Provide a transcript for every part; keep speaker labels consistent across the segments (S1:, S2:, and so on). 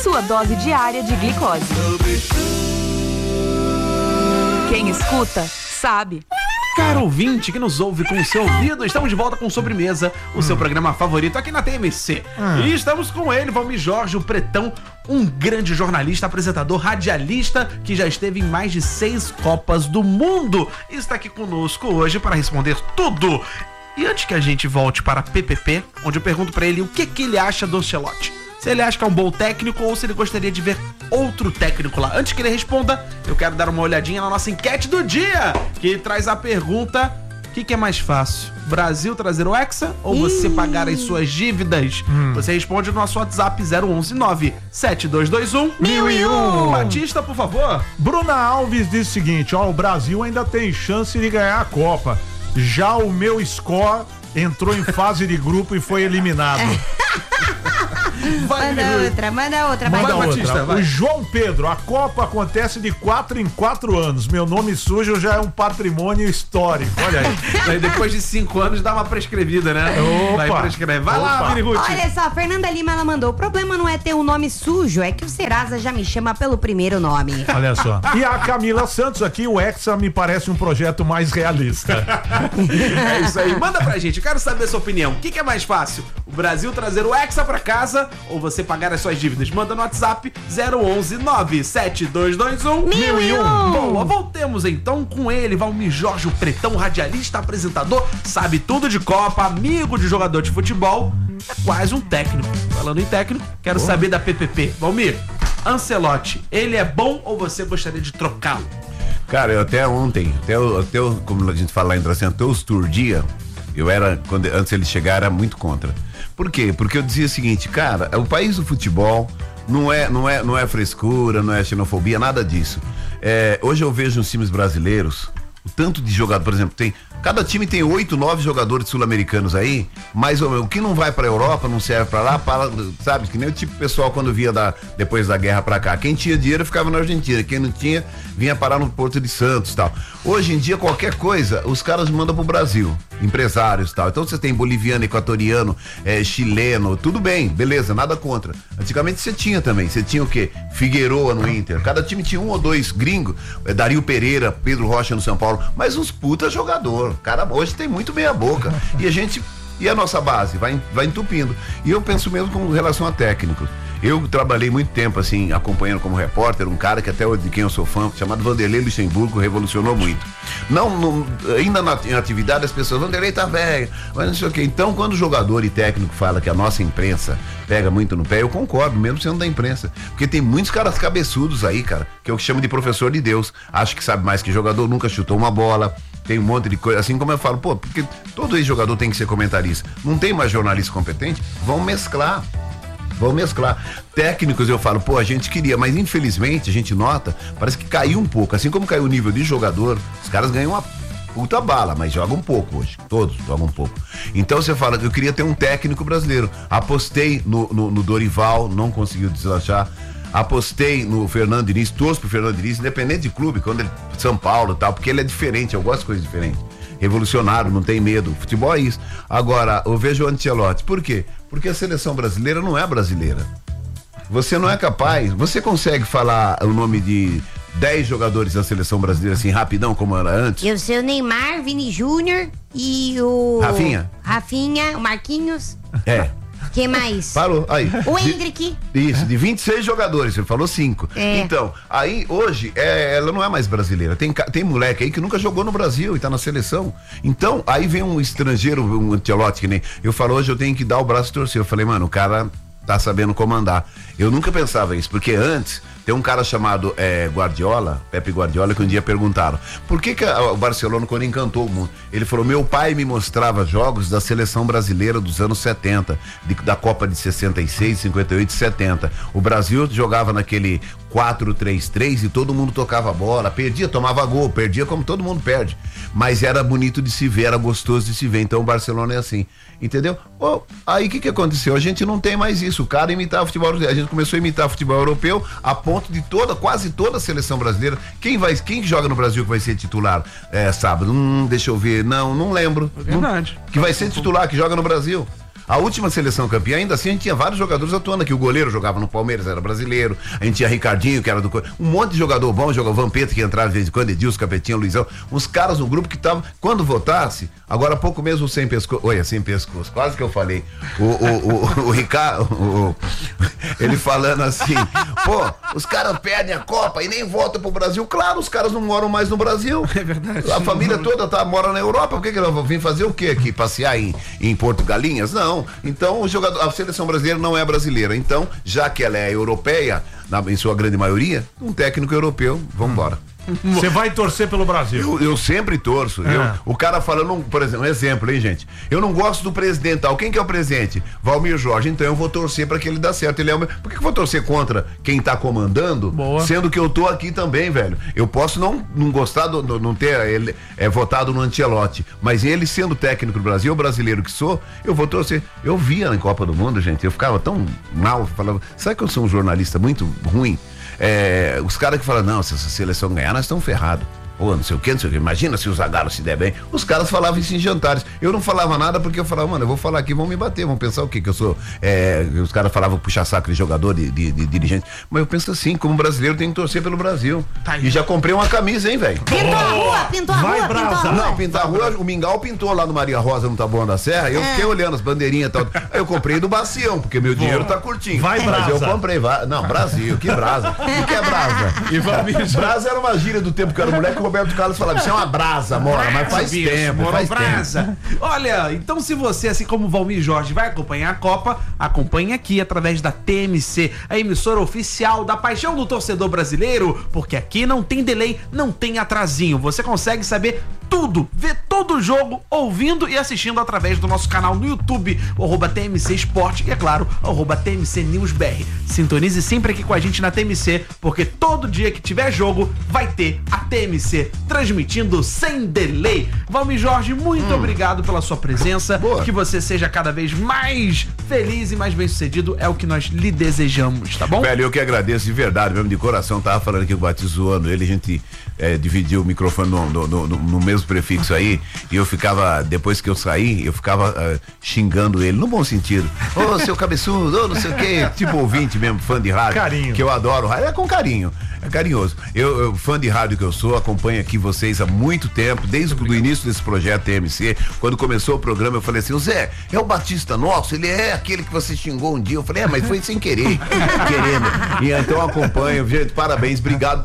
S1: sua dose diária de glicose. Quem escuta, sabe.
S2: Caro ouvinte que nos ouve com o seu ouvido, estamos de volta com Sobremesa, o seu programa favorito aqui na TMC. E estamos com ele, Valmir Jorge, o Pretão, um grande jornalista, apresentador, radialista, que já esteve em mais de 6 Copas do Mundo. E está aqui conosco hoje para responder tudo. E antes que a gente volte para a PPP, onde eu pergunto para ele o que ele acha do Ancelotti. Se ele acha que é um bom técnico ou se ele gostaria de ver outro técnico lá. Antes que ele responda, eu quero dar uma olhadinha na nossa enquete do dia, que traz a pergunta: o que é mais fácil? Brasil trazer o Hexa ou você pagar as suas dívidas? Você responde no nosso WhatsApp 011-97221-1001. Batista, por favor.
S3: Bruna Alves diz o seguinte: o Brasil ainda tem chance de ganhar a Copa. Já o meu score entrou em fase de grupo e foi eliminado.
S4: Manda outra.
S3: Batista, vai. O João Pedro: a Copa acontece de 4 em 4 anos. Meu nome sujo já é um patrimônio histórico. Olha aí.
S2: Aí depois de 5 anos dá uma prescrevida, né?
S3: Opa.
S2: Vai prescrever. Vai lá, Vini Ruth.
S4: Olha só, a Fernanda Lima, ela mandou: o problema não é ter um nome sujo, é que o Serasa já me chama pelo primeiro nome.
S3: Olha só. E a Camila Santos aqui: o Hexa me parece um projeto mais realista.
S2: É isso aí. Manda pra gente, eu quero saber a sua opinião. O que é mais fácil? O Brasil trazer o Hexa pra casa ou você pagar as suas dívidas? Manda no WhatsApp 011-97221-1001. Boa, voltemos então com ele, Valmir Jorge, o Pretão, radialista, apresentador, sabe tudo de Copa, amigo de jogador de futebol, é quase um técnico. Falando em técnico, quero saber da PPP. Valmir, Ancelotti, ele é bom ou você gostaria de trocá-lo?
S5: Cara, eu até ontem, como a gente fala lá em Dracena, até os tour dia, eu era, antes ele chegar, era muito contra. Por quê? Porque eu dizia o seguinte: cara, o país do futebol não é frescura, não é xenofobia, nada disso. Hoje eu vejo nos times brasileiros o tanto de jogador, por exemplo, cada time tem 8, 9 jogadores sul-americanos aí, mas o que não vai pra Europa não serve pra lá, sabe? Que nem o tipo pessoal quando via depois da guerra pra cá. Quem tinha dinheiro ficava na Argentina, quem não tinha vinha parar no Porto de Santos e tal. Hoje em dia, qualquer coisa, os caras mandam pro Brasil, empresários e tal. Então você tem boliviano, equatoriano, chileno, tudo bem, beleza, nada contra. Antigamente você tinha também, você tinha o quê? Figueroa no Inter, cada time tinha 1 ou 2 gringos, Dario Pereira, Pedro Rocha no São Paulo, mas uns puta jogador. Cara, hoje tem muito meia boca. E a nossa base vai entupindo. E eu penso mesmo com relação a técnicos. Eu trabalhei muito tempo, assim, acompanhando como repórter, um cara que até de quem eu sou fã, chamado Vanderlei Luxemburgo, revolucionou muito. Ainda em atividade as pessoas, Vanderlei tá velho, mas não sei o quê. Então, quando o jogador e técnico fala que a nossa imprensa pega muito no pé, eu concordo, mesmo sendo da imprensa. Porque tem muitos caras cabeçudos aí, cara, que eu chamo de professor de Deus. Acho que sabe mais que jogador, nunca chutou uma bola. Tem um monte de coisa, assim como eu falo, porque todo ex-jogador tem que ser comentarista. Não tem mais jornalista competente? Vão mesclar. Técnicos, eu falo, a gente queria, mas infelizmente a gente nota, parece que caiu um pouco. Assim como caiu o nível de jogador, os caras ganham uma puta bala, mas jogam um pouco hoje. Todos jogam um pouco. Então você fala que eu queria ter um técnico brasileiro. Apostei no Dorival, não conseguiu deslanchar. Apostei no Fernando Diniz, torço pro Fernando Diniz, independente de clube, quando ele São Paulo e tal, porque ele é diferente, eu gosto de coisas diferentes. Revolucionário, não tem medo. Futebol é isso. Agora, eu vejo o Ancelotti. Por quê? Porque a seleção brasileira não é brasileira. Você não é capaz. Você consegue falar o nome de 10 jogadores da seleção brasileira assim, rapidão, como era antes?
S4: Eu sei o Neymar, Vini Júnior e o... Rafinha, o Marquinhos. Quem mais?
S5: Parou, aí.
S4: O Hendrick.
S5: Isso, de 26 jogadores, você falou 5. Então, aí hoje, ela não é mais brasileira. Tem moleque aí que nunca jogou no Brasil e tá na seleção. Então, aí vem um estrangeiro, um Ancelotti, que nem... Eu falo, hoje eu tenho que dar o braço e torcer. Eu falei, mano, o cara tá sabendo comandar. Eu nunca pensava isso, porque antes... Tem um cara chamado Guardiola, Pepe Guardiola, que um dia perguntaram por que o Barcelona, quando encantou o mundo, ele falou: meu pai me mostrava jogos da seleção brasileira dos anos 70, da Copa de 66, 58 e 70. O Brasil jogava naquele 4-3-3 e todo mundo tocava a bola, perdia, tomava gol, perdia como todo mundo perde, mas era bonito de se ver, era gostoso de se ver. Então o Barcelona é assim, entendeu? Aí o que aconteceu? A gente não tem mais isso. O cara imitava futebol, a gente começou a imitar futebol europeu a ponto de quase toda a seleção brasileira. Quem joga no Brasil que vai ser titular sábado? Deixa eu ver, não lembro.
S2: É verdade.
S5: Que vai ser titular, que joga no Brasil. A última seleção campeã, ainda assim, a gente tinha vários jogadores atuando aqui. O goleiro jogava no Palmeiras, era brasileiro. A gente tinha Ricardinho, que era do... Um monte de jogador bom, jogava Vampeta, que entrava de vez em quando, Edilson, Capetinho, Luizão. Uns caras no grupo que estavam... Quando votasse, agora há pouco mesmo o Sem Pescoço... Olha, Sem Pescoço, quase que eu falei. O Ricardo... ele falando assim, pô, os caras perdem a Copa e nem voltam pro Brasil. Claro, os caras não moram mais no Brasil.
S2: É verdade.
S5: A família toda mora na Europa. Por que eles vão vir fazer o quê aqui? Passear em Porto Galinhas? Não. Então, a seleção brasileira não é brasileira. Então, já que ela é europeia, em sua grande maioria, um técnico europeu, vamos embora.
S3: Você vai torcer pelo Brasil?
S5: Eu sempre torço. O cara falando, por exemplo, um exemplo, hein, gente? Eu não gosto do presidente tal. Quem que é o presidente? Valmir Jorge. Então eu vou torcer pra que ele dê certo. Ele é o meu... Por que eu vou torcer contra quem tá comandando?
S3: Boa.
S5: Sendo que eu tô aqui também, velho. Eu posso não gostar, não ter ele votado no Ancelotti, mas ele sendo técnico do Brasil, o brasileiro que sou, eu vou torcer. Eu via na Copa do Mundo, gente, eu ficava tão mal, falava, sabe que eu sou um jornalista muito ruim? Os caras que falam, não, se essa seleção ganhar, nós estamos ferrados. Ou não sei o que, não sei o que. Imagina se o Zagallo se der bem. Os caras falavam isso em jantares. Eu não falava nada porque eu falava, mano, eu vou falar aqui, vão me bater, vão pensar o quê? Que eu sou. Os caras falavam puxar saco de jogador, de dirigente. Mas eu penso assim, como brasileiro, tem que torcer pelo Brasil.
S2: Tá,
S5: e já comprei uma camisa, hein, velho?
S4: Pintou a rua, pintou a
S3: Vai,
S4: rua, pintou a
S3: Brasa.
S4: rua.
S5: Não, pintar a rua, o Mingau pintou lá no Maria Rosa, no Taboão da Serra, eu fiquei olhando as bandeirinhas e tal. Aí eu comprei do Bacião, porque meu dinheiro tá curtinho.
S3: Vai,
S5: mas eu
S3: Brasa.
S5: comprei, não, Brasil, que brasa. O que é brasa? Brasa era uma gíria do tempo que eu era moleque, que o Roberto Carlos falava, isso é uma brasa, Mora, mas faz
S2: Bicho,
S5: tempo,
S2: Mora,
S5: faz
S2: brasa.
S5: tempo.
S2: Olha, então se você, assim como o Valmir Jorge, vai acompanhar a Copa, acompanhe aqui através da TMC, a emissora oficial da paixão do torcedor brasileiro, porque aqui não tem delay, não tem atrasinho. Você consegue saber tudo, ver todo o jogo, ouvindo e assistindo através do nosso canal no YouTube, o @TMC Esporte e, é claro, o @TMC News BR. Sintonize sempre aqui com a gente na TMC, porque todo dia que tiver jogo, vai ter a TMC transmitindo sem delay. Valmir Jorge, muito obrigado pela sua presença.
S5: Boa.
S2: Que você seja cada vez mais feliz e mais bem sucedido, é o que nós lhe desejamos, tá bom?
S5: Velho, eu que agradeço de verdade, mesmo de coração. Tava falando aqui com o Batista zoando ele, a gente dividiu o microfone no mesmo prefixo aí, e eu ficava, depois que eu saí, eu ficava xingando ele, no bom sentido. Ô, seu cabeçudo, ô, não sei o quê, tipo ouvinte mesmo, fã de rádio.
S3: Carinho.
S5: Que eu adoro rádio, é com carinho. É carinhoso. Eu, fã de rádio que eu sou, acompanho aqui vocês há muito tempo, desde o início desse projeto TMC. Quando começou o programa, eu falei assim, o Zé, é o Batista nosso? Ele é aquele que você xingou um dia. Eu falei, mas foi sem querer, querendo. E então acompanho. Gente, parabéns, obrigado por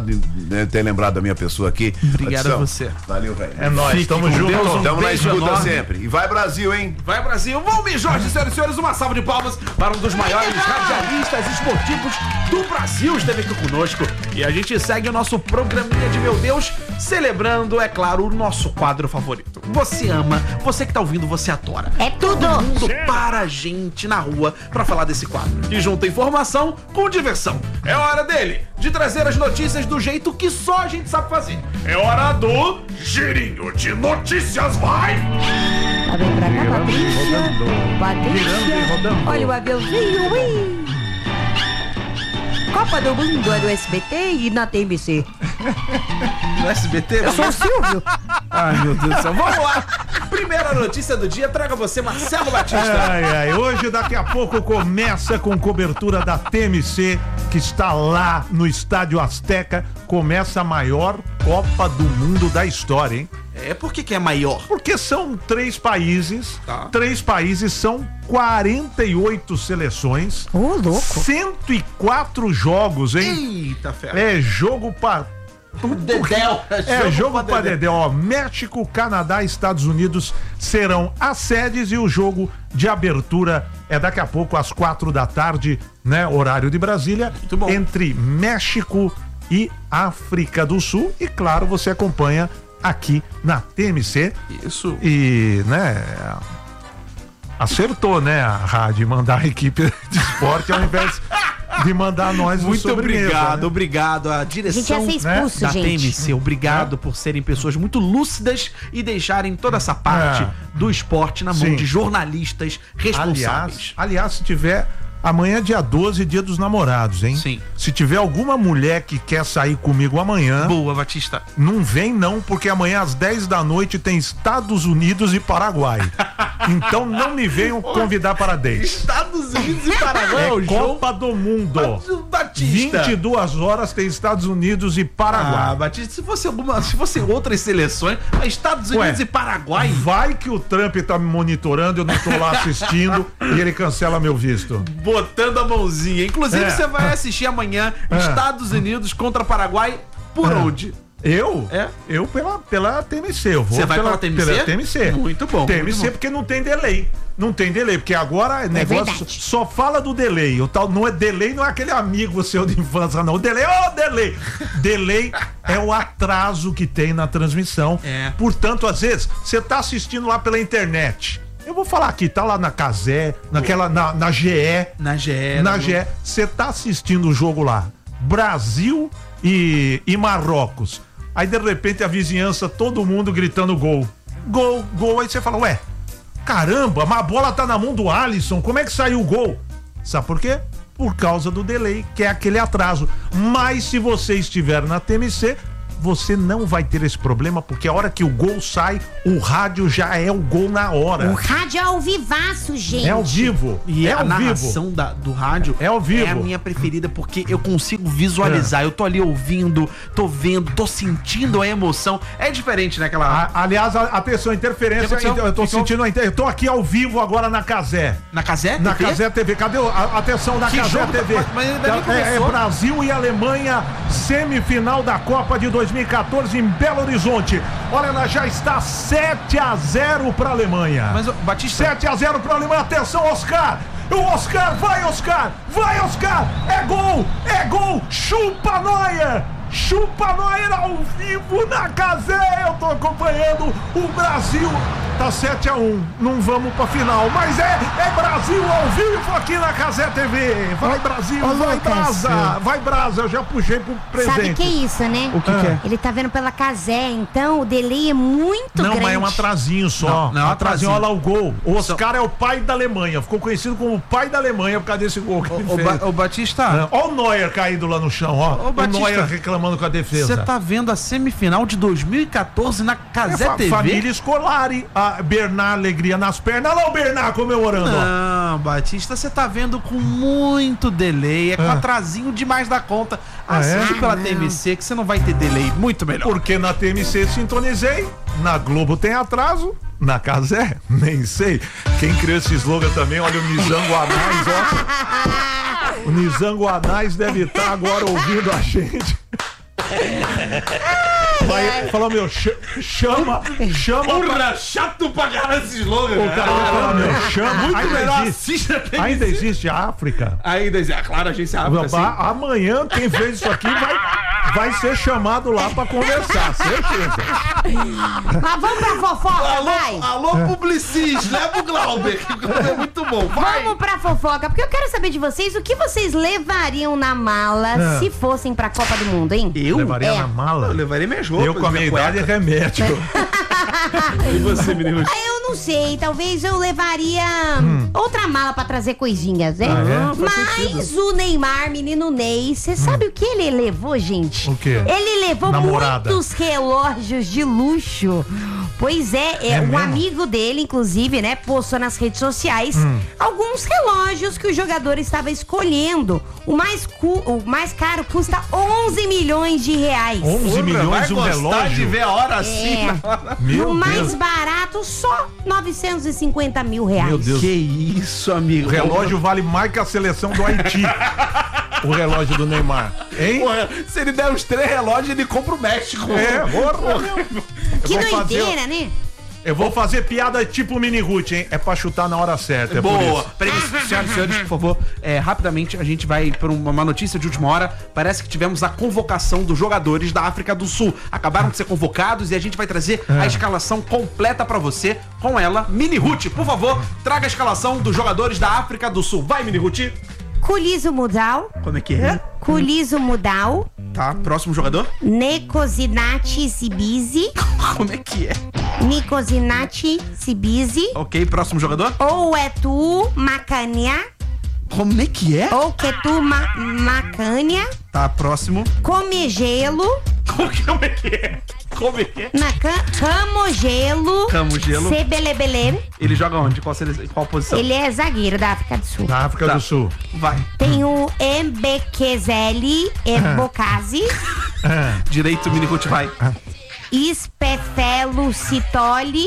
S5: ter lembrado da minha pessoa aqui.
S2: Obrigado a
S5: Batistão,
S2: você.
S5: Valeu, velho.
S3: É nóis, tamo junto.
S5: Estamos na
S2: beijo
S5: escuta
S2: enorme.
S5: sempre. E vai Brasil, hein?
S2: Vai, Brasil! Valmir Jorge, senhoras e senhores, uma salva de palmas para um dos maiores radialistas esportivos do Brasil. Esteve aqui conosco e a gente segue o nosso programinha de Meu Deus, celebrando, é claro, o nosso quadro favorito. Você ama, você que tá ouvindo, você adora.
S4: É tudo.
S2: Todo mundo para a gente na rua pra falar desse quadro. E junta informação com diversão. É hora dele de trazer as notícias do jeito que só a gente sabe fazer. É hora do Girinho de Notícias, vai!
S4: Tá bem pra cá, Patrícia.
S3: Girando e rodando.
S4: Olha o aviãozinho, ui. Copa do Mundo é do SBT e na TMC.
S2: No SBT?
S4: Eu sou o Silvio.
S2: Ai, meu Deus do céu. Vamos lá. Primeira notícia do dia, traga você, Marcelo Batista.
S3: Ai, hoje, daqui a pouco, começa com cobertura da TMC, que está lá no Estádio Azteca. Começa a maior Copa do Mundo da história, hein?
S2: Por que é maior?
S3: Porque são 3 países,
S2: Tá.
S3: 3 países, são 48 seleções,
S4: Ô, louco.
S3: 104 jogos, hein?
S2: Eita, ferro.
S3: É jogo pra...
S2: Dedéu.
S3: É jogo pra Dedéu, ó. México, Canadá e Estados Unidos serão as sedes e o jogo de abertura é daqui a pouco às 4 da tarde, né? Horário de Brasília,
S2: Muito bom.
S3: entre México e África do Sul. E claro, você acompanha aqui na TMC.
S2: Isso.
S3: E, né, acertou, né, a rádio mandar a equipe de esporte ao invés de mandar nós no
S2: Muito
S3: sobremesa,
S2: obrigado,
S3: né?
S2: obrigado. A
S4: A gente
S2: direção
S4: ia ser expulso,
S2: da
S4: gente.
S2: TMC, obrigado por serem pessoas muito lúcidas e deixarem toda essa parte do esporte na mão
S3: Sim.
S2: de jornalistas responsáveis.
S3: Aliás, se tiver Amanhã é dia 12, dia dos namorados, hein?
S2: Sim.
S3: Se tiver alguma mulher que quer sair comigo amanhã...
S2: Boa, Batista.
S3: Não vem não, porque amanhã às 10 da noite tem Estados Unidos e Paraguai. Então não me venham convidar para 10.
S2: Estados Unidos e Paraguai
S3: É
S2: o jogo.
S3: Copa do Mundo.
S2: Batista.
S3: 22 horas tem Estados Unidos e Paraguai.
S2: Ah, Batista, se fosse outras seleções, Estados Unidos e Paraguai.
S3: Vai que o Trump tá me monitorando, eu não tô lá assistindo e ele cancela meu visto.
S2: Botando a mãozinha. Inclusive, você vai assistir amanhã Estados Unidos contra Paraguai por onde?
S3: Eu?
S2: É?
S3: Eu pela TMC. Eu vou
S2: Você vai pela TMC?
S3: Pela TMC.
S2: Muito bom.
S3: TMC
S2: muito bom.
S3: porque não tem delay. Não tem delay, porque agora o negócio
S4: verdade.
S3: só fala do delay. O tal não é delay, não é aquele amigo seu de infância, não. O delay, delay. Delay é o atraso que tem na transmissão.
S2: É.
S3: Portanto, às vezes, você tá assistindo lá pela internet. Eu vou falar aqui, tá lá na Cazé, na GE.
S2: Na GE.
S3: Na GE, você tá assistindo o jogo lá, Brasil e Marrocos. Aí de repente a vizinhança, todo mundo gritando gol. Gol, gol. Aí você fala, ué, caramba, mas a bola tá na mão do Alisson, como é que saiu o gol? Sabe por quê? Por causa do delay, que é aquele atraso. Mas se você estiver na TMC, você não vai ter esse problema, porque a hora que o gol sai, o rádio já é o gol na hora.
S4: O rádio é ao vivaço, gente.
S3: É ao vivo.
S2: E
S3: é
S2: a
S3: ao
S2: narração
S3: vivo.
S2: do rádio
S3: É ao vivo.
S2: é a minha preferida, porque eu consigo visualizar. Eu tô ali ouvindo, tô vendo, tô sentindo a emoção. É diferente, né? Aquela...
S3: Aliás, atenção, interferência.
S2: Que aconteceu?
S3: Eu tô
S2: Ficou-
S3: sentindo eu tô aqui ao vivo agora na Cazé.
S2: Na Casé?
S3: Na Cazé TV. Cadê atenção na
S2: Que
S3: Cazé
S2: jogo?
S3: TV?
S2: Mas ainda nem
S3: É
S2: começou.
S3: Brasil e Alemanha, semifinal da Copa de 2014 em Belo Horizonte. Olha, ela já está 7-0 para a Alemanha.
S2: Mas, Batista...
S3: 7-0 para a Alemanha. Atenção, Oscar. O Oscar, vai Oscar! Vai Oscar! É gol! É gol! Chupa Neuer! Chupa Neuer ao vivo na Cazé! Eu tô acompanhando o Brasil. Tá 7-1. Não vamos pra final, mas é Brasil ao vivo aqui na Cazé TV. Vai Brasil, vai
S4: Lucas.
S3: Brasa! Vai Brasa, eu já puxei pro presente.
S4: Sabe o que é isso, né?
S3: O que é?
S4: Ele tá vendo pela Cazé, então o delay é muito
S3: Não,
S4: grande.
S3: mas é um atrasinho só.
S2: Não, é um atrasinho.
S3: Olha lá o gol. O Oscar é o pai da Alemanha. Ficou conhecido como o pai da Alemanha por causa desse gol que ele fez.
S2: Ô, Batista...
S3: Olha o Neuer caído lá no chão, ó.
S2: Ô,
S3: O
S2: Batista,
S3: Neuer reclamando com a defesa.
S2: Você tá vendo a semifinal de 2014 na Casé TV?
S3: Família Scolari, a Bernard Alegria nas pernas. Olha lá o Bernard comemorando, ó.
S2: Não, Batista, você tá vendo com muito delay, com atrasinho demais da conta. Assiste pela TMC que você não vai ter delay, muito melhor.
S3: Porque na TMC sintonizei, na Globo tem atraso, na Cazé, nem sei. Quem criou esse slogan também, olha o Nizango Anais, ó. O Nizango Anais deve estar agora ouvindo a gente. Vai, fala, meu, chama.
S2: Porra, chato pra caralho esse slogan.
S3: O cara vai falar, meu, chama.
S2: Muito
S3: Ainda
S2: melhor,
S3: existe.
S2: assiste a TMC.
S3: Ainda existe a África.
S2: Ainda existe, claro, a agência África, sim.
S3: Amanhã, quem fez isso aqui vai ser chamado lá pra conversar, certeza.
S4: Mas vamos pra fofoca, vai.
S2: Alô, Publicis, leva o Glauber, que é muito bom. Vai.
S4: Vamos pra fofoca, porque eu quero saber de vocês o que vocês levariam na mala se fossem pra Copa do Mundo, hein?
S2: Eu?
S3: Levaria na mala?
S2: Eu levaria minhas roupas.
S3: Eu com a minha idade é
S2: cueca.
S3: remédio.
S2: E você, menino?
S4: Ah, eu não sei, talvez eu levaria outra mala pra trazer coisinhas, né? Mas o Neymar, menino Ney, você sabe o que ele levou, gente?
S3: O quê?
S4: Ele levou
S3: Namorada.
S4: muitos relógios de luxo. Pois é, um
S3: mesmo?
S4: amigo dele, inclusive, né, postou nas redes sociais alguns relógios que o jogador estava escolhendo. O mais caro custa 11 milhões de reais.
S3: 11 milhões
S2: vai
S3: um
S2: gostar
S3: relógio?
S2: de ver a hora assim.
S4: É.
S3: Meu
S4: O mais
S3: Deus.
S4: barato, só 950 mil reais.
S3: Meu Deus.
S2: Que isso, amigo.
S3: O relógio vale mais que a seleção do Haiti. O relógio do Neymar. Hein?
S2: Porra, se ele der os 3 relógios, ele compra o México.
S4: Que
S3: Eu vou fazer,
S4: doideira, né?
S3: Eu vou fazer piada tipo Mini Ruth, hein? É pra chutar na hora certa. É por
S2: Boa.
S3: isso.
S2: Peraí, senhoras e senhores, por favor, rapidamente a gente vai para uma notícia de última hora. Parece que tivemos a convocação dos jogadores da África do Sul. Acabaram de ser convocados e a gente vai trazer a escalação completa pra você com ela. Mini Ruth, por favor, traga a escalação dos jogadores da África do Sul. Vai, Mini Ruth.
S4: Kulizo Mudal.
S2: Como é que é?
S4: Kulizo Mudal.
S2: Tá, próximo jogador.
S4: Nekozinati Sibizi.
S2: Como é que é?
S4: Nicozinati Sibizi.
S2: Ok, próximo jogador.
S4: Ou Etu Macania.
S2: Como é que é?
S4: Ouquetu Macânia,
S2: Tá, próximo.
S4: Comegelo,
S2: Como é que é? Como é que é?
S4: Camogelo,
S2: Camogelo.
S4: Sebelebele.
S2: Ele joga onde? Qual posição?
S4: Ele é zagueiro da África do Sul.
S3: Da África
S2: Tá.
S3: do Sul.
S2: Vai.
S4: Tem o Embekezeli Ebokazi,
S2: Direito, Minihut, vai.
S4: Ispefelo Citoli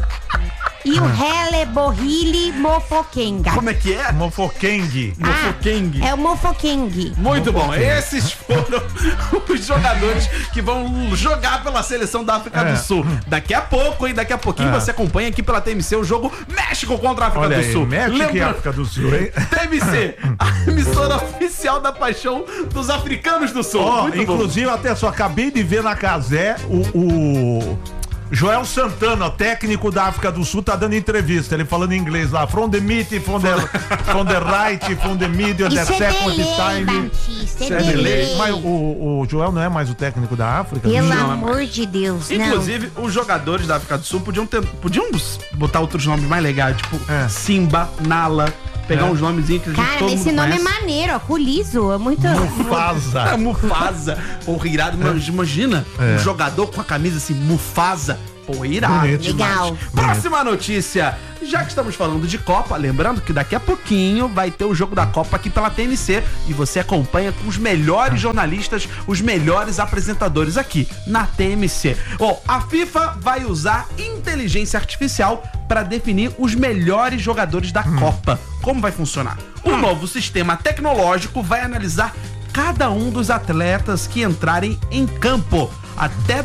S4: e o Helebohili Mofokenga.
S2: Como é que é?
S3: Mofokeng.
S2: Mofokeng.
S4: É o Mofokeng.
S2: Muito bom. Esses foram os jogadores que vão jogar pela seleção da África do Sul. Daqui a pouco, hein? Daqui a pouquinho você acompanha aqui pela TMC o jogo México contra a África
S3: Olha
S2: do
S3: aí,
S2: Sul.
S3: México e África do Sul, hein?
S2: TMC, a emissora oficial da paixão dos africanos do Sul.
S3: Ó,
S2: Muito bom.
S3: inclusive, até só acabei de ver na Casé o Joel Santana, técnico da África do Sul, tá dando entrevista. Ele falando em inglês lá. From the meat, from the right, from the middle, the
S4: Isso é
S3: second
S4: delay,
S3: time.
S4: Batista,
S3: Isso
S4: é
S3: é delay.
S4: delay.
S3: Mas o Joel não é mais o técnico da África?
S4: Pelo
S3: Não.
S4: amor de Deus, não.
S2: Inclusive, os jogadores da África do Sul podiam botar outros nomes mais legais, tipo Simba, Nala, pegar uns nomezinhos que a gente
S4: Cara,
S2: todo
S4: esse
S2: mundo
S4: nome
S2: conhece.
S4: é maneiro, ó. Culizo, é muito...
S3: Mufasa.
S2: Mufasa. Porra, irado. Imagina um jogador com a camisa assim, Mufasa. Pô, irado.
S3: Bonito
S2: demais.
S4: Legal.
S2: Próxima notícia. Já que estamos falando de Copa, lembrando que daqui a pouquinho vai ter o jogo da Copa aqui pela TNC e você acompanha com os melhores jornalistas, os melhores apresentadores aqui na TMC. Bom, a FIFA vai usar inteligência artificial para definir os melhores jogadores da Copa. Como vai funcionar? Um novo sistema tecnológico vai analisar cada um dos atletas que entrarem em campo. Até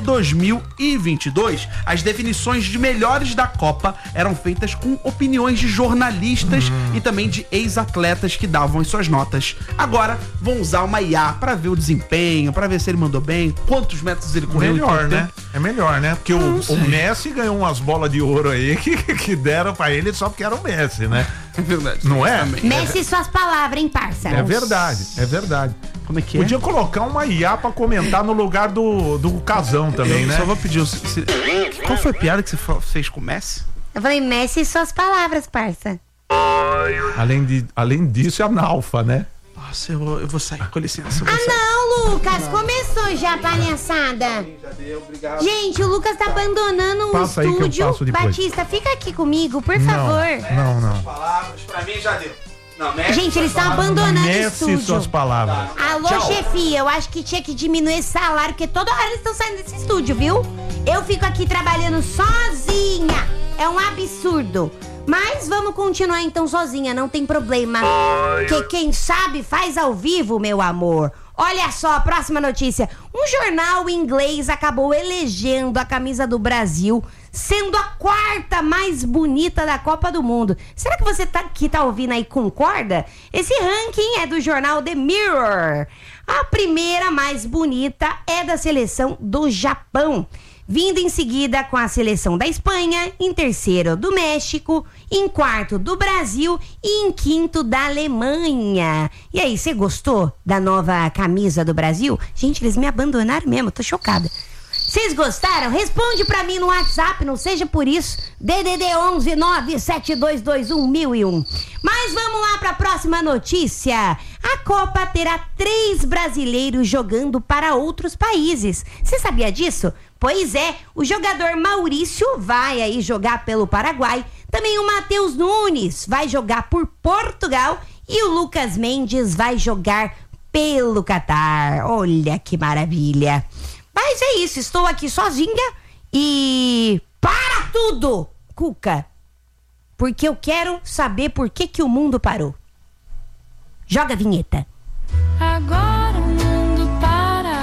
S2: 2022, as definições de melhores da Copa eram feitas com opiniões de jornalistas e também de ex-atletas que davam as suas notas. Agora vão usar uma IA para ver o desempenho, para ver se ele mandou bem, quantos metros ele correu. em
S3: Melhor,
S2: quanto
S3: né?
S2: tempo.
S3: É melhor, né? Porque o Messi ganhou umas bolas de ouro aí que deram pra ele só porque era o Messi, né?
S2: É verdade.
S3: Não é?
S2: Também.
S4: Messi suas palavras, hein, parça?
S3: É verdade, é verdade.
S2: Como é que é?
S3: Podia colocar uma IA pra comentar no lugar do Casão também,
S2: Eu
S3: né?
S2: só vou pedir. Qual foi a piada que você fez com o Messi?
S4: Eu falei, Messi suas palavras, parça.
S3: Além disso, é analfa, né?
S2: Nossa, eu vou sair, com licença.
S4: Ah, não, Lucas, começou já a palhaçada.
S2: Já deu, obrigado.
S4: Gente, o Lucas tá abandonando
S3: Passa
S4: o
S3: aí que eu
S4: estúdio.
S3: passo depois.
S4: Batista, fica aqui comigo, por favor.
S3: Não.
S2: Palavras, pra mim já deu. Não, Messi,
S4: Gente, eles estão abandonando o
S3: Messi
S4: estúdio.
S3: suas palavras.
S4: Alô, chefia, eu acho que tinha que diminuir esse salário, porque toda hora eles estão saindo desse estúdio, viu? Eu fico aqui trabalhando sozinha. É um absurdo. Mas vamos continuar então sozinha, não tem problema. Que quem sabe faz ao vivo, meu amor. Olha só, a próxima notícia. Um jornal inglês acabou elegendo a camisa do Brasil sendo a quarta mais bonita da Copa do Mundo. Será que você que tá ouvindo aí concorda? Esse ranking é do jornal The Mirror. A primeira mais bonita é da seleção do Japão, vindo em seguida com a seleção da Espanha, em terceiro do México, em quarto do Brasil e em quinto da Alemanha. E aí, você gostou da nova camisa do Brasil? Gente, eles me abandonaram mesmo, tô chocada. Vocês gostaram? Responde pra mim no WhatsApp, não seja por isso. DDD 11 97221 1001. Mas vamos lá pra próxima notícia. A Copa terá 3 brasileiros jogando para outros países. Você sabia disso? Pois é, o jogador Maurício vai aí jogar pelo Paraguai. Também o Matheus Nunes vai jogar por Portugal. E o Lucas Mendes vai jogar pelo Catar. Olha que maravilha. Mas é isso, estou aqui sozinha e para tudo, Cuca, porque eu quero saber por que o mundo parou. Joga a vinheta.
S6: Agora o mundo para,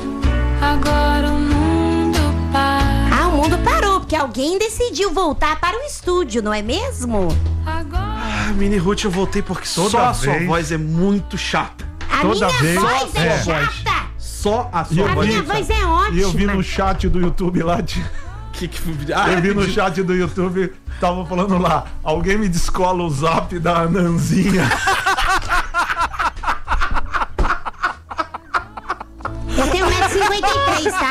S6: agora o mundo para.
S4: Ah, o mundo parou, porque alguém decidiu voltar para o estúdio, não é mesmo?
S2: Ah, Mini Ruth, eu voltei porque
S3: Toda
S2: só a sua
S3: vez.
S2: voz é muito chata.
S4: A
S3: Toda
S4: minha
S3: vez-
S4: voz é
S3: é.
S4: chata.
S2: Só a
S3: E
S2: sua
S3: eu
S4: A
S2: voz.
S4: minha
S3: vi-
S4: voz é ótima.
S3: E eu vi no chat do YouTube lá, eu vi no chat do YouTube, tava falando lá, alguém me descola o zap da Ananzinha.
S4: Eu tenho 1,53m, tá?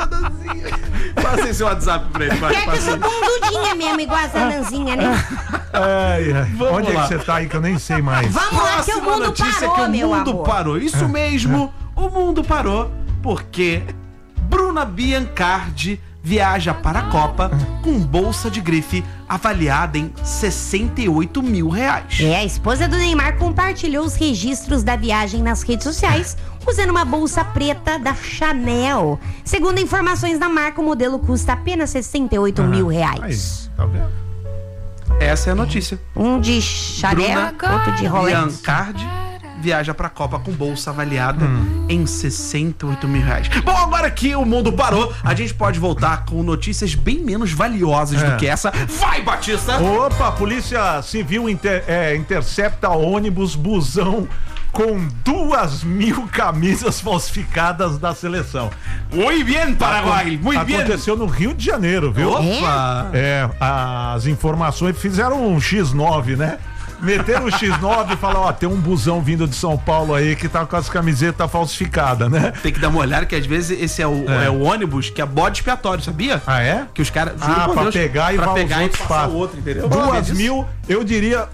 S2: Passa esse WhatsApp pra ele, vai.
S4: Pior que eu sou bundudinha mesmo, igual a Zananzinha, né?
S3: Ai, ai.
S2: Vamos
S3: Onde
S2: lá.
S3: é que você tá aí que eu nem sei mais?
S4: Vamos lá que o
S2: Próxima
S4: mundo
S2: notícia
S4: parou,
S2: é que o
S4: meu
S2: mundo
S4: amor.
S2: parou. Isso mesmo, o mundo parou porque Bruna Biancardi viaja para a Copa com bolsa de grife avaliada em 68 mil reais.
S4: É, a esposa do Neymar compartilhou os registros da viagem nas redes sociais usando uma bolsa preta da Chanel. Segundo informações da marca, o modelo custa apenas 68 mil reais.
S3: Aí, tá vendo?
S2: Essa é a notícia.
S4: Um de Chanel,
S2: Bruna
S4: outro de Rolex.
S2: Biancardi viaja pra Copa com bolsa avaliada em 68 mil reais. Bom, agora que o mundo parou, a gente pode voltar com notícias bem menos valiosas do que essa. Vai, Batista!
S3: Opa, a Polícia Civil intercepta ônibus busão com 2.000 camisas falsificadas da seleção.
S2: Muito bem, Paraguai! Muito bem!
S3: Aconteceu no Rio de Janeiro, viu?
S2: Opa!
S3: As informações fizeram um X9, né? Meteram o X9 e falaram, ó, tem um busão vindo de São Paulo aí que tá com as camisetas falsificadas, né?
S2: Tem que dar uma olhada que às vezes esse é o ônibus que é bode expiatório, sabia?
S3: Ah, é?
S2: Que os caras...
S3: Pra pegar e
S2: pra
S3: vai
S2: pegar
S3: os
S2: e
S3: outros
S2: passar
S3: passos.
S2: o outro, entendeu?
S3: 2.000, eu diria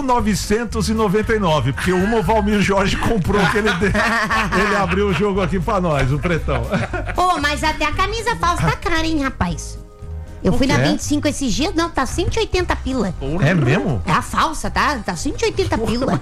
S3: 1999, porque uma o Valmir Jorge comprou que ele abriu o jogo aqui pra nós, o Pretão.
S4: Pô, mas até a camisa falsa tá cara, hein, rapaz? Eu fui na
S3: quê?
S4: 25 esses dias, não, tá 180 pila.
S3: É mesmo?
S4: É a falsa, tá? Tá 180 pila.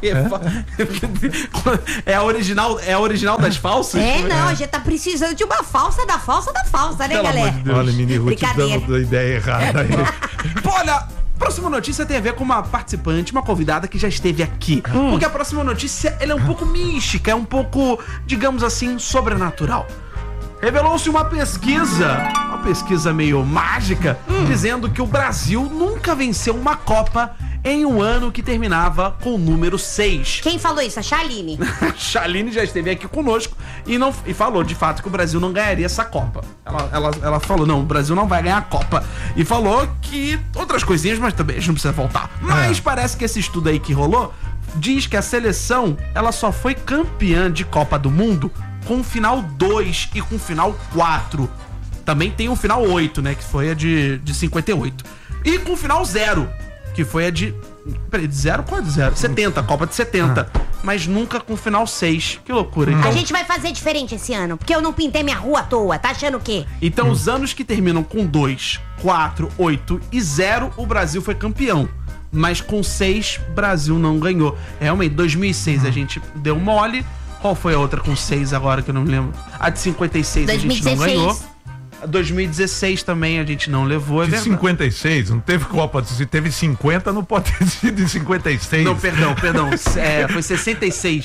S2: É a original das falsas?
S4: É, não, a gente tá precisando de uma falsa da falsa da falsa, né,
S2: Pelo
S4: galera?
S2: amor de Deus.
S3: Olha, Mini Ruth
S4: Brincadeira.
S3: dando a ideia errada aí.
S2: Pô, olha, próxima notícia tem a ver com uma participante, uma convidada que já esteve aqui. Porque a próxima notícia, ela é um pouco mística, é um pouco, digamos assim, sobrenatural. Revelou-se uma pesquisa meio mágica, dizendo que o Brasil nunca venceu uma Copa em um ano que terminava com o número 6.
S4: Quem falou isso? A Chaline.
S2: Chaline já esteve aqui conosco e falou de fato que o Brasil não ganharia essa Copa. Ela falou, não, o Brasil não vai ganhar a Copa. E falou que outras coisinhas, mas também a gente não precisa voltar. Mas parece que esse estudo aí que rolou diz que a seleção, ela só foi campeã de Copa do Mundo com o final 2 e com o final 4. Também tem o final 8, né, que foi a de 58. E com o final 0, que foi a de... Peraí, de 0? Qual é de 0? 70, Copa de 70. Mas nunca com o final 6. Que loucura. Então,
S4: A gente vai fazer diferente esse ano, porque eu não pintei minha rua à toa. Tá achando o quê?
S2: então os anos que terminam com 2, 4, 8 e 0, o Brasil foi campeão. Mas com 6, Brasil não ganhou. Realmente, 2006 a gente deu mole. Qual foi a outra com 6 agora que eu não me lembro? A de 56 a gente não
S4: 2016.
S2: ganhou. A 2016 também a gente não levou, é
S3: De
S2: verdade.
S3: 56, não teve Copa, se teve 50, não pode ter sido de 56.
S2: Não, perdão. Foi 66.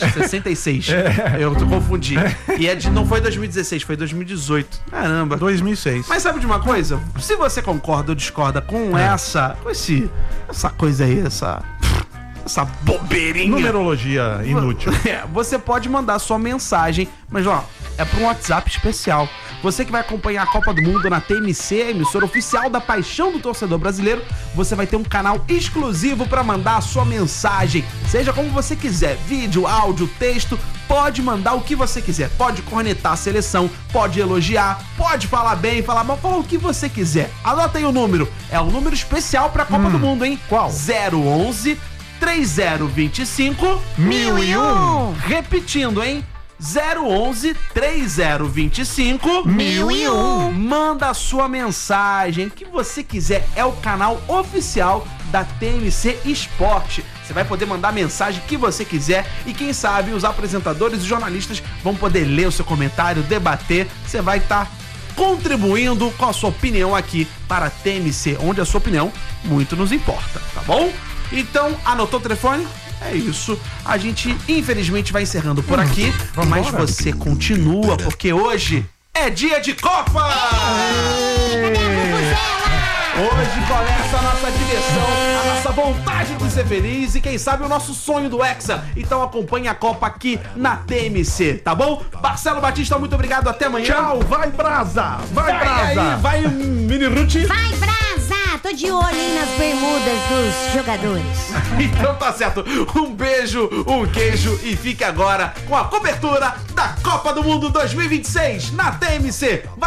S2: Eu confundi. E não foi 2016, foi 2018. Caramba.
S3: 2006.
S2: Mas sabe de uma coisa? Se você concorda ou discorda com essa coisa aí, essa bobeirinha.
S3: Numerologia inútil.
S2: Você pode mandar sua mensagem, mas ó, é para um WhatsApp especial. Você que vai acompanhar a Copa do Mundo na TMC, a emissora oficial da paixão do torcedor brasileiro, você vai ter um canal exclusivo para mandar a sua mensagem. Seja como você quiser, vídeo, áudio, texto, pode mandar o que você quiser. Pode cornetar a seleção, pode elogiar, pode falar bem, falar mal, falar o que você quiser. Anota aí o número, é um número especial para a Copa do Mundo, hein?
S3: Qual?
S2: 011 3025
S4: 1001.
S2: Repetindo, hein? 011 3025
S4: 1001.
S2: Manda a sua mensagem, que você quiser. É o canal oficial da TMC Esporte. Você vai poder mandar a mensagem que você quiser e quem sabe os apresentadores e jornalistas vão poder ler o seu comentário, debater. Você vai estar contribuindo com a sua opinião aqui para a TMC, onde a sua opinião muito nos importa, tá bom? Então, anotou o telefone? É isso. A gente, infelizmente, vai encerrando por aqui, mas você continua, porque hoje é dia de Copa! Hoje começa a nossa diversão, a nossa vontade de ser feliz e quem sabe o nosso sonho do Hexa. Então acompanhe a Copa aqui na TMC, tá bom? Marcelo Batista, muito obrigado, até amanhã.
S3: Tchau, vai Brasa! Vai Brasa!
S2: Aí, vai Mini Ruth.
S4: Vai, Brasa! Tô de olho aí nas bermudas dos jogadores.
S2: Então tá certo. Um beijo, um queijo e fique agora com a cobertura da Copa do Mundo 2026 na TMC.